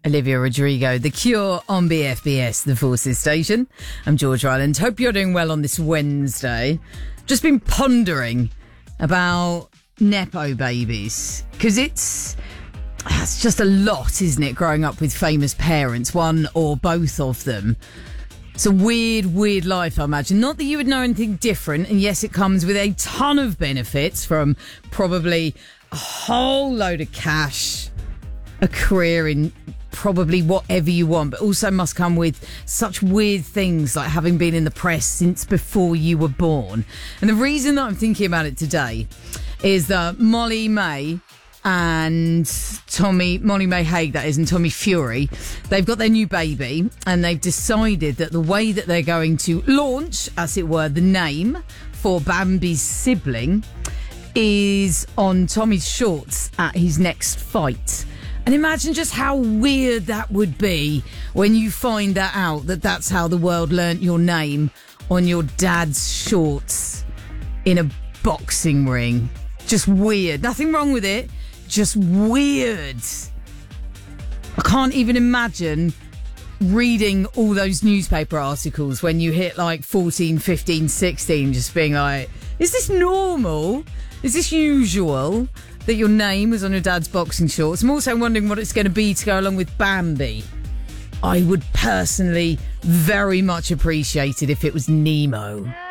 Olivia Rodrigo, The Cure on BFBS, the Forces Station. I'm George Ryland. Hope you're doing well on this Wednesday. Just been pondering about Nepo babies, because it's just a lot, isn't it, growing up with famous parents, one or both of them. It's a weird life, I imagine. Not that you would know anything different, and yes, it comes with a ton of benefits, from probably a whole load of cash, a career in probably whatever you want, but also must come with such weird things like having been in the press since before you were born. And the reason that I'm thinking about it today is that Molly May and Molly May Hague, that is, and Tommy Fury, they've got their new baby, and they've decided that the way that they're going to launch, as it were, the name for Bambi's sibling is on Tommy's shorts at his next fight. And imagine just how weird that would be when you find that out, that that's how the world learnt your name, on your dad's shorts in a boxing ring. Just weird. Nothing wrong with it. Just weird. I can't even imagine reading all those newspaper articles when you hit like 14, 15, 16, just being like, is this normal? Is this usual that your name was on your dad's boxing shorts? I'm also wondering what it's going to be to go along with Bambi. I would personally very much appreciate it if it was Nemo.